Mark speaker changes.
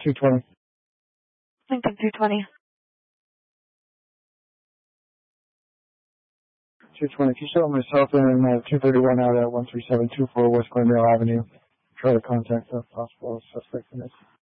Speaker 1: 220.
Speaker 2: Lincoln 220.
Speaker 1: 220. If you show myself in 231 out at 13724 West Glendale Avenue, try to contact the possible suspect in this.